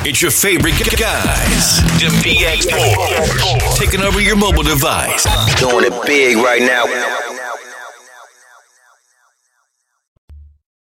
It's your favorite guys, the PX Boys, taking over your mobile device. Doing it big right now.